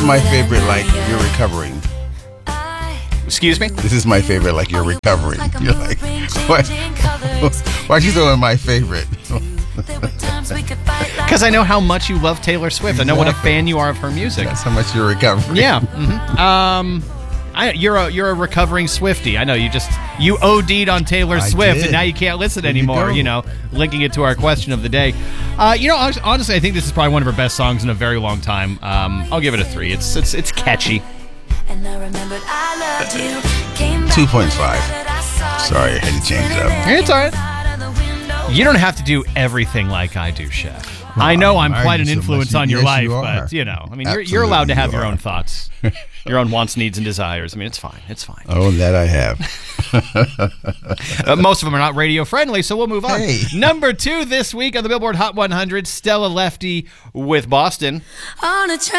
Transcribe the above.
my favorite, like, you're recovering. Excuse me? This is my favorite, like, you're recovering. You're like, what? Why'd you throw in my favorite? Because I know how much you love Taylor Swift. I know what a fan you are of her music. That's how much you're recovering. Yeah. Mm-hmm. You're a recovering Swiftie. I know you OD'd on Taylor Swift, did. and now you can't listen anymore. Linking it to our question of the day. Honestly, I think this is probably one of her best songs in a very long time. I'll give it a 3. It's catchy. 2.5. Sorry, I had to change it up. It's all right. You don't have to do everything like I do, Chef. I know I'm quite an influence on your life, but you're allowed to have your own thoughts, your own wants, needs, and desires. I mean, it's fine. It's fine. Oh, that I have. Most of them are not radio friendly, so we'll move on. Hey. Number 2 this week on the Billboard Hot 100, Stella Lefty with Boston. On a train.